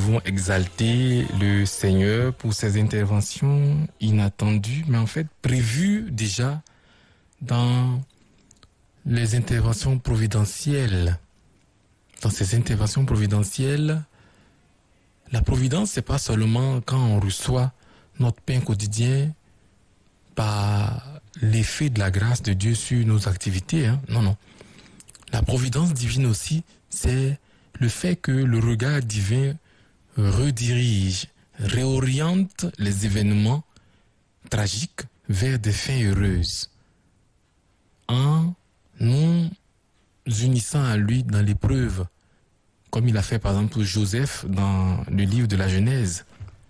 devons exalter le Seigneur pour ses interventions inattendues, mais en fait prévues déjà dans les interventions providentielles. Dans ces interventions providentielles, la providence, c'est pas seulement quand on reçoit notre pain quotidien par l'effet de la grâce de Dieu sur nos activités. Non, non. La providence divine aussi, c'est le fait que le regard divin redirige, réoriente les événements tragiques vers des fins heureuses. En nous unissant à lui dans l'épreuve, comme il a fait par exemple pour Joseph dans le livre de la Genèse.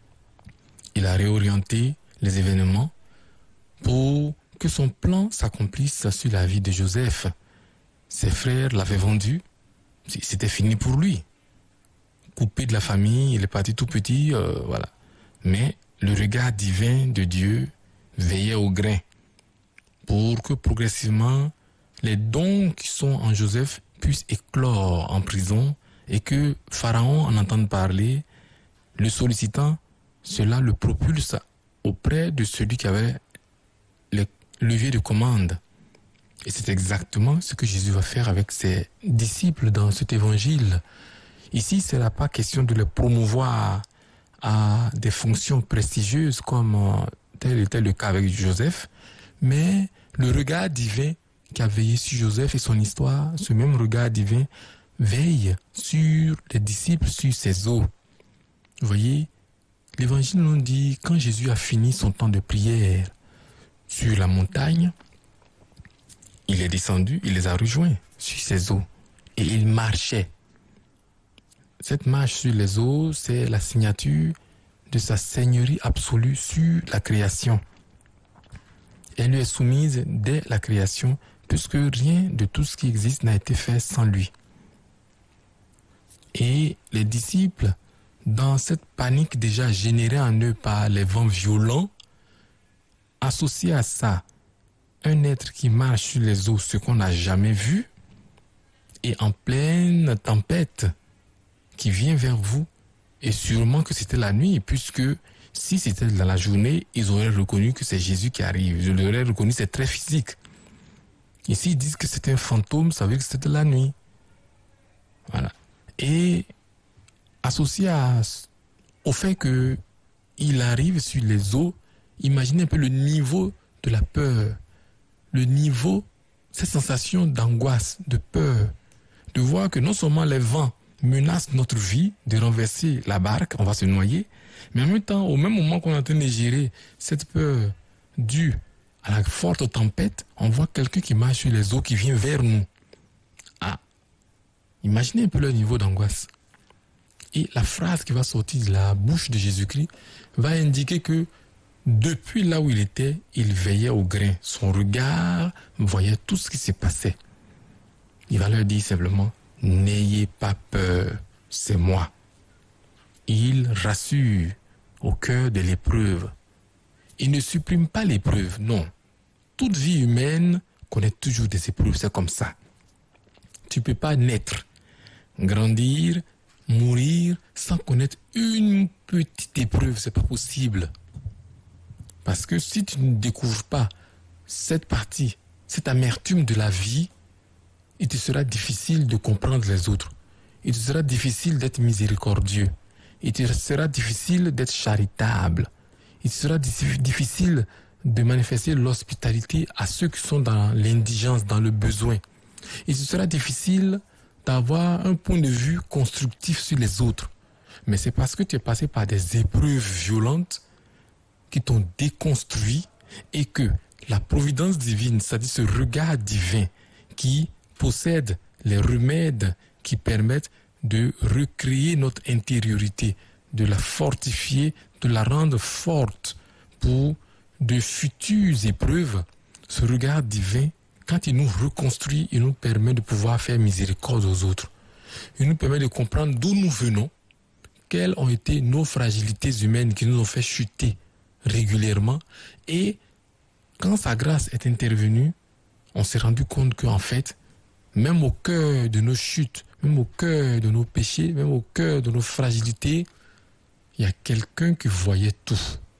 Il a réorienté les événements pour que son plan s'accomplisse sur la vie de Joseph. Ses frères l'avaient vendu, c'était fini pour lui. Coupé de la famille, il est parti tout petit, voilà. Mais le regard divin de Dieu veillait au grain pour que progressivement les dons qui sont en Joseph puissent éclore en prison et que Pharaon en entende parler, le sollicitant, cela le propulse auprès de celui qui avait les leviers de commande. Et c'est exactement ce que Jésus va faire avec ses disciples dans cet évangile. Ici, ce n'est pas question de les promouvoir à des fonctions prestigieuses comme tel était le cas avec Joseph, mais le regard divin qui a veillé sur Joseph et son histoire, ce même regard divin veille sur les disciples, sur ses eaux. Vous voyez, l'évangile nous dit, quand Jésus a fini son temps de prière sur la montagne, il est descendu, il les a rejoints sur ses eaux et il marchait. Cette marche sur les eaux, c'est la signature de sa seigneurie absolue sur la création. Elle lui est soumise dès la création, puisque rien de tout ce qui existe n'a été fait sans lui. Et les disciples, dans cette panique déjà générée en eux par les vents violents, associés à ça, un être qui marche sur les eaux, ce qu'on n'a jamais vu, et en pleine tempête, qui vient vers vous, et sûrement que c'était la nuit, puisque si c'était dans la journée, ils auraient reconnu que c'est Jésus qui arrive. Ils l'auraient reconnu, c'est très physique. Ici, ils disent que c'était un fantôme, ça veut dire que c'était la nuit. Voilà. Et associé au fait qu'il arrive sur les eaux, imaginez un peu le niveau de la peur, le niveau, cette sensation d'angoisse, de peur, de voir que non seulement les vents menacent notre vie, de renverser la barque, on va se noyer, mais en même temps, au même moment qu'on est en train de gérer cette peur due à la forte tempête, on voit quelqu'un qui marche sur les eaux, qui vient vers nous. Ah, imaginez un peu le niveau d'angoisse. Et la phrase qui va sortir de la bouche de Jésus-Christ va indiquer que depuis là où il était, il veillait au grain. Son regard voyait tout ce qui se passait. Il va leur dire simplement, n'ayez pas peur, c'est moi. Il rassure au cœur de l'épreuve. Il ne supprime pas l'épreuve, non. Toute vie humaine connaît toujours des épreuves, c'est comme ça. Tu ne peux pas naître, grandir, mourir sans connaître une petite épreuve, c'est pas possible. Parce que si tu ne découvres pas cette partie, cette amertume de la vie, il te sera difficile de comprendre les autres. Il te sera difficile d'être miséricordieux. Il te sera difficile d'être charitable. Il te sera difficile de manifester l'hospitalité à ceux qui sont dans l'indigence, dans le besoin. Il te sera difficile d'avoir un point de vue constructif sur les autres. Mais c'est parce que tu es passé par des épreuves violentes qui t'ont déconstruit et que la providence divine, c'est-à-dire ce regard divin qui possède les remèdes qui permettent de recréer notre intériorité, de la fortifier, de la rendre forte pour de futures épreuves. Ce regard divin, quand il nous reconstruit, il nous permet de pouvoir faire miséricorde aux autres. Il nous permet de comprendre d'où nous venons, quelles ont été nos fragilités humaines qui nous ont fait chuter régulièrement. Et quand sa grâce est intervenue, on s'est rendu compte qu'en fait, même au cœur de nos chutes, même au cœur de nos péchés, même au cœur de nos fragilités, il y a quelqu'un qui voyait tout,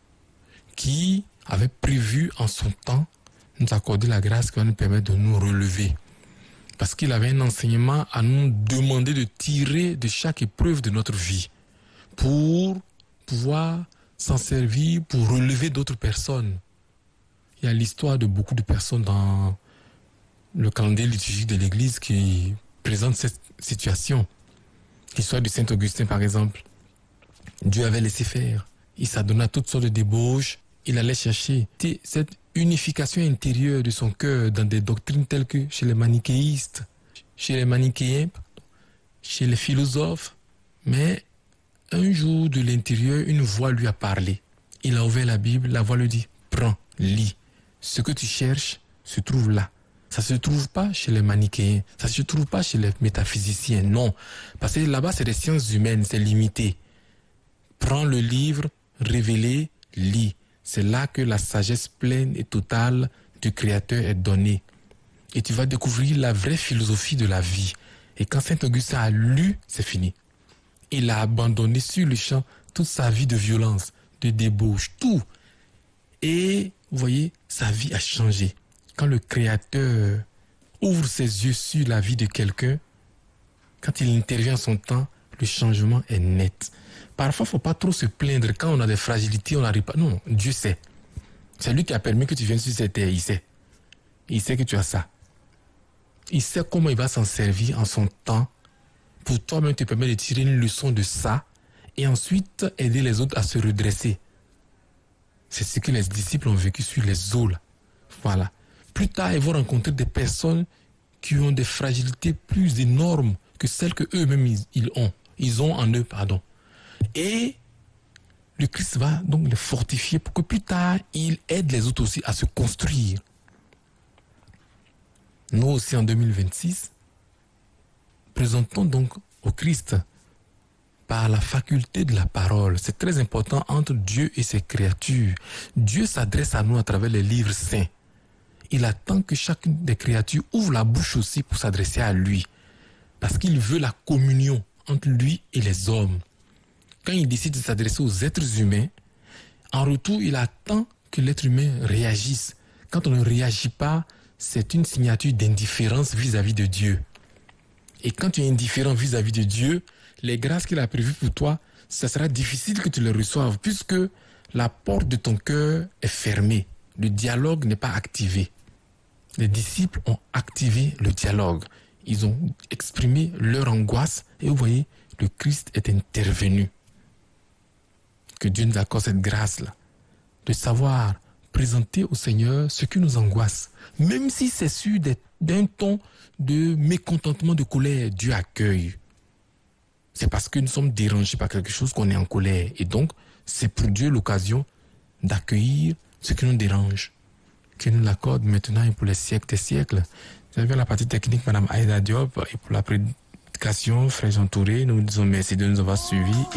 qui avait prévu en son temps nous accorder la grâce qui va nous permettre de nous relever. Parce qu'il avait un enseignement à nous demander de tirer de chaque épreuve de notre vie pour pouvoir s'en servir, pour relever d'autres personnes. Il y a l'histoire de beaucoup de personnes dans le calendrier liturgique de l'Église qui présente cette situation. L'histoire de Saint Augustin, par exemple. Dieu avait laissé faire. Il s'adonnait à toutes sortes de débauches. Il allait chercher cette unification intérieure de son cœur dans des doctrines telles que chez les manichéistes, chez les manichéens, chez les philosophes. Mais un jour, de l'intérieur, une voix lui a parlé. Il a ouvert la Bible, la voix lui dit « Prends, lis. Ce que tu cherches se trouve là. » Ça ne se trouve pas chez les manichéens, ça ne se trouve pas chez les métaphysiciens, non. Parce que là-bas, c'est des sciences humaines, c'est limité. Prends le livre, révélé, lis. C'est là que la sagesse pleine et totale du Créateur est donnée. Et tu vas découvrir la vraie philosophie de la vie. Et quand Saint Augustin a lu, c'est fini. Il a abandonné sur le champ toute sa vie de violence, de débauche, tout. Et vous voyez, sa vie a changé. Quand le Créateur ouvre ses yeux sur la vie de quelqu'un, quand il intervient en son temps, le changement est net. Parfois, il ne faut pas trop se plaindre. Quand on a des fragilités, on n'arrive pas. Non, Dieu sait. C'est lui qui a permis que tu viennes sur cette terre. Il sait. Il sait que tu as ça. Il sait comment il va s'en servir en son temps pour toi-même te permettre de tirer une leçon de ça et ensuite aider les autres à se redresser. C'est ce que les disciples ont vécu sur les eaux. Là. Voilà. Plus tard, ils vont rencontrer des personnes qui ont des fragilités plus énormes que celles que eux-mêmes ils ont en eux, pardon. Et le Christ va donc les fortifier pour que plus tard, ils aident les autres aussi à se construire. Nous aussi, en 2026, présentons donc au Christ par la faculté de la parole. C'est très important entre Dieu et ses créatures. Dieu s'adresse à nous à travers les livres saints. Il attend que chacune des créatures ouvre la bouche aussi pour s'adresser à lui. Parce qu'il veut la communion entre lui et les hommes. Quand il décide de s'adresser aux êtres humains, en retour, il attend que l'être humain réagisse. Quand on ne réagit pas, c'est une signature d'indifférence vis-à-vis de Dieu. Et quand tu es indifférent vis-à-vis de Dieu, les grâces qu'il a prévues pour toi, ça sera difficile que tu les reçoives puisque la porte de ton cœur est fermée. Le dialogue n'est pas activé. Les disciples ont activé le dialogue. Ils ont exprimé leur angoisse et vous voyez, le Christ est intervenu. Que Dieu nous accorde cette grâce-là, de savoir présenter au Seigneur ce qui nous angoisse. Même si c'est sur d'un ton de mécontentement, de colère, Dieu accueille. C'est parce que nous sommes dérangés par quelque chose qu'on est en colère. Et donc, c'est pour Dieu l'occasion d'accueillir ce qui nous dérange. Qu'il nous l'accorde maintenant et pour les siècles des siècles. Vous avez la partie technique, Madame Aïda Diop, et pour la prédication, Frère Jean Touré, nous vous disons merci de nous avoir suivis.